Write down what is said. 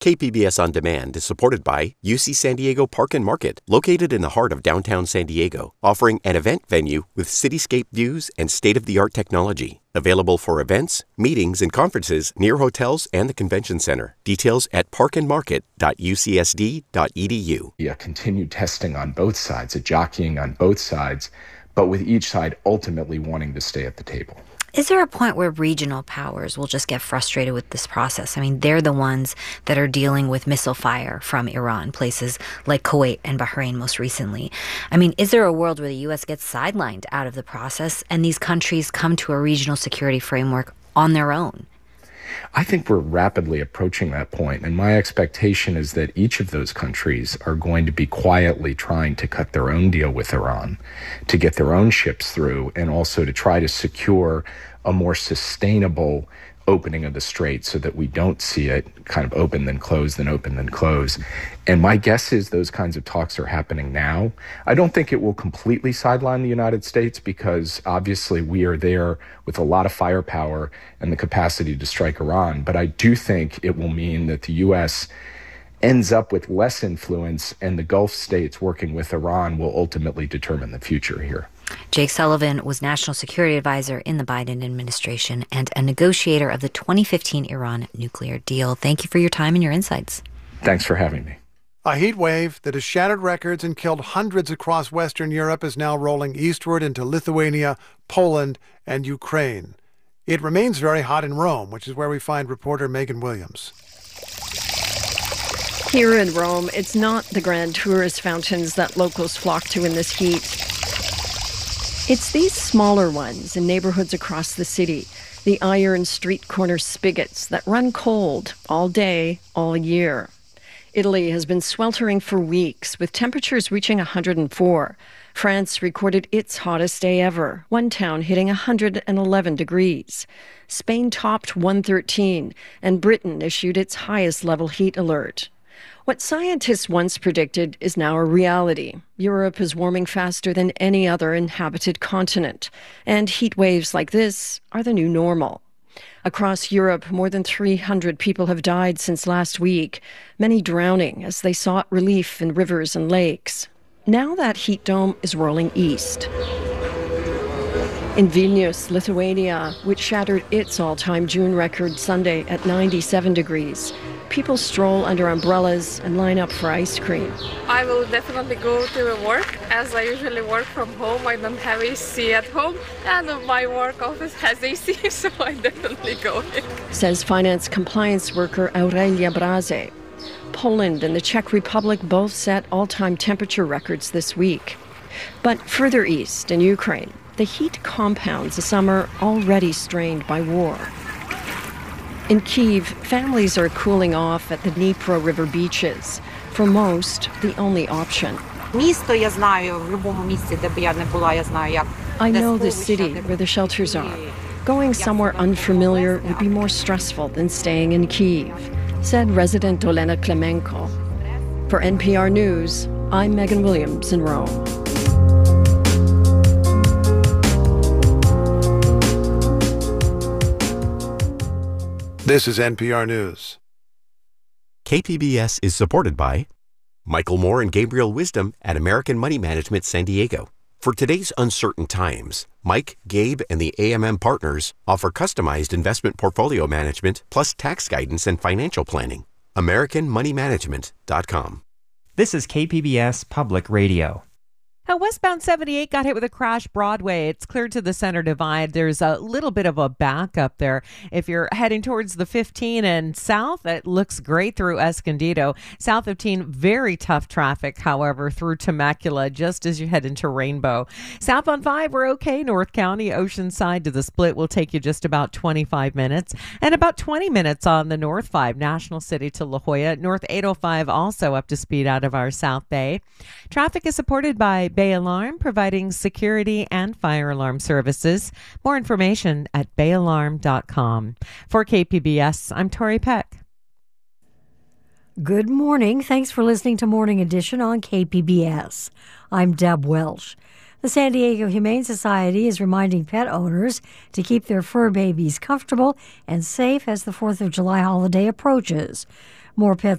KPBS On Demand is supported by UC San Diego Park and Market, located in the heart of downtown San Diego, offering an event venue with cityscape views and state-of-the-art technology. Available for events, meetings, and conferences near hotels and the convention center. Details at parkandmarket.ucsd.edu. Yeah, continued testing on both sides, a jockeying on both sides, but with each side ultimately wanting to stay at the table. Is there a point where regional powers will just get frustrated with this process? I mean, they're the ones that are dealing with missile fire from Iran, places like Kuwait and Bahrain most recently. I mean, is there a world where the U.S. gets sidelined out of the process and these countries come to a regional security framework on their own? I think we're rapidly approaching that point, and my expectation is that each of those countries are going to be quietly trying to cut their own deal with Iran, to get their own ships through, and also to try to secure a more sustainable opening of the strait so that we don't see it kind of open then close, then open then close. And my guess is those kinds of talks are happening now. I don't think it will completely sideline the United States because obviously we are there with a lot of firepower and the capacity to strike Iran. But I do think it will mean that the U.S. ends up with less influence and the Gulf states working with Iran will ultimately determine the future here. Jake Sullivan was National Security Advisor in the Biden administration and a negotiator of the 2015 Iran nuclear deal. Thank you for your time and your insights. Thanks for having me. A heat wave that has shattered records and killed hundreds across Western Europe is now rolling eastward into Lithuania, Poland, and Ukraine. It remains very hot in Rome, which is where we find reporter Megan Williams. Here in Rome, it's not the grand tourist fountains that locals flock to in this heat. It's these smaller ones in neighborhoods across the city, the iron street corner spigots that run cold all day, all year. Italy has been sweltering for weeks, with temperatures reaching 104. France recorded its hottest day ever, one town hitting 111 degrees. Spain topped 113, and Britain issued its highest level heat alert. What scientists once predicted is now a reality. Europe is warming faster than any other inhabited continent, and heat waves like this are the new normal. Across Europe, more than 300 people have died since last week, many drowning as they sought relief in rivers and lakes. Now that heat dome is rolling east. In Vilnius, Lithuania, which shattered its all-time June record Sunday at 97 degrees, people stroll under umbrellas and line up for ice cream. I will definitely go to work, as I usually work from home. I don't have AC at home, and my work office has AC, so I definitely go in. Says finance compliance worker Aurelia Braze. Poland and the Czech Republic both set all-time temperature records this week. But further east in Ukraine, the heat compounds a summer already strained by war. In Kyiv, families are cooling off at the Dnipro River beaches. For most, the only option. I know the city where the shelters are. Going somewhere unfamiliar would be more stressful than staying in Kyiv, said resident Olena Klemenko. For NPR News, I'm Megan Williams in Rome. This is NPR News. KPBS is supported by Michael Moore and Gabriel Wisdom at American Money Management San Diego. For today's uncertain times, Mike, Gabe, and the AMM partners offer customized investment portfolio management plus tax guidance and financial planning. AmericanMoneyManagement.com. This is KPBS Public Radio. Now, westbound 78 got hit with a crash Broadway. It's cleared to the center divide. There's a little bit of a backup there. If you're heading towards the 15 and south, it looks great through Escondido. South 15, very tough traffic, however, through Temecula, just as you head into Rainbow. South on 5, we're okay. North County, Oceanside to the split will take you just about 25 minutes. And about 20 minutes on the North 5, National City to La Jolla. North 805 also up to speed out of our South Bay. Traffic is supported by Bay Alarm, providing security and fire alarm services. More information at bayalarm.com. For KPBS, I'm Tori Peck. Good morning. Thanks for listening to Morning Edition on KPBS. I'm Deb Welsh. The San Diego Humane Society is reminding pet owners to keep their fur babies comfortable and safe as the 4th of July holiday approaches. More pet